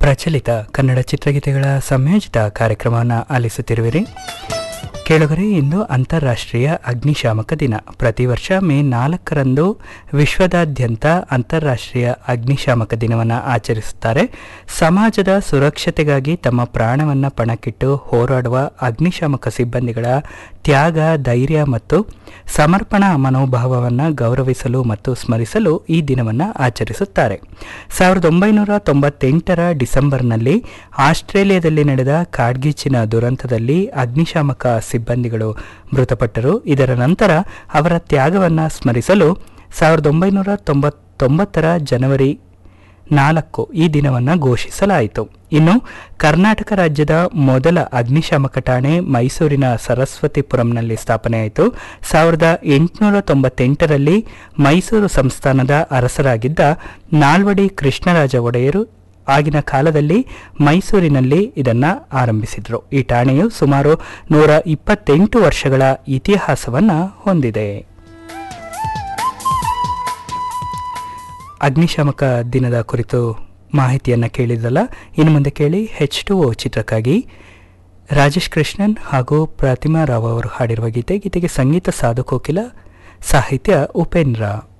ಪ್ರಚಲಿತ ಕನ್ನಡ ಚಿತ್ರಗೀತೆಗಳ ಸಂಯೋಜಿತ ಕಾರ್ಯಕ್ರಮವನ್ನು ಆಲಿಸುತ್ತಿರುವಿರಿ. ಕೇಳುಗರೆ, ಇಂದು ಅಂತಾರಾಷ್ಟ್ರೀಯ ಅಗ್ನಿಶಾಮಕ ದಿನ. ಪ್ರತಿ ವರ್ಷ ಮೇ 4ರಂದು ವಿಶ್ವದಾದ್ಯಂತ ಅಂತಾರಾಷ್ಟ್ರೀಯ ಅಗ್ನಿಶಾಮಕ ದಿನವನ್ನು ಆಚರಿಸುತ್ತಾರೆ. ಸಮಾಜದ ಸುರಕ್ಷತೆಗಾಗಿ ತಮ್ಮ ಪ್ರಾಣವನ್ನು ಪಣಕ್ಕಿಟ್ಟು ಹೋರಾಡುವ ಅಗ್ನಿಶಾಮಕ ಸಿಬ್ಬಂದಿಗಳ ತ್ಯಾಗ, ಧೈರ್ಯ ಮತ್ತು ಸಮರ್ಪಣಾ ಮನೋಭಾವವನ್ನು ಗೌರವಿಸಲು ಮತ್ತು ಸ್ಮರಿಸಲು ಈ ದಿನವನ್ನು ಆಚರಿಸುತ್ತಾರೆ. 1998ರ ಡಿಸೆಂಬರ್ನಲ್ಲಿ ಆಸ್ಟ್ರೇಲಿಯಾದಲ್ಲಿ ನಡೆದ ಕಾಡ್ಗಿಚ್ಚಿನ ದುರಂತದಲ್ಲಿ ಅಗ್ನಿಶಾಮಕ ಸಿಬ್ಬಂದಿಗಳು ಮೃತಪಟ್ಟರು. ಇದರ ನಂತರ ಅವರ ತ್ಯಾಗವನ್ನು ಸ್ಮರಿಸಲು 1999ರ ಜನವರಿ 4 ಈ ದಿನವನ್ನು ಘೋಷಿಸಲಾಯಿತು. ಇನ್ನು ಕರ್ನಾಟಕ ರಾಜ್ಯದ ಮೊದಲ ಅಗ್ನಿಶಾಮಕ ಠಾಣೆ ಮೈಸೂರಿನ ಸರಸ್ವತಿಪುರಂನಲ್ಲಿ ಸ್ಥಾಪನೆಯಾಯಿತು. 1898ರಲ್ಲಿ ಮೈಸೂರು ಸಂಸ್ಥಾನದ ಅರಸರಾಗಿದ್ದ ನಾಲ್ವಡಿ ಕೃಷ್ಣರಾಜ ಒಡೆಯರು ಆಗಿನ ಕಾಲದಲ್ಲಿ ಮೈಸೂರಿನಲ್ಲಿ ಇದನ್ನು ಆರಂಭಿಸಿದರು. ಈ ಠಾಣೆಯು ಸುಮಾರು 128 ವರ್ಷಗಳ ಇತಿಹಾಸವನ್ನು ಹೊಂದಿದೆ. ಅಗ್ನಿಶಾಮಕ ದಿನದ ಕುರಿತು ಮಾಹಿತಿಯನ್ನು ಕೇಳಿದ್ರಲ್ಲ, ಇನ್ನು ಮುಂದೆ ಕೇಳಿ H2O ಚಿತ್ರಕ್ಕಾಗಿ ರಾಜೇಶ್ ಕೃಷ್ಣನ್ ಹಾಗೂ ಪ್ರತಿಮಾ ರಾವ್ ಅವರು ಹಾಡಿರುವ ಗೀತೆಗೆ ಸಂಗೀತ ಸಾಧು ಕೋಕಿಲ, ಸಾಹಿತ್ಯ ಉಪೇಂದ್ರ.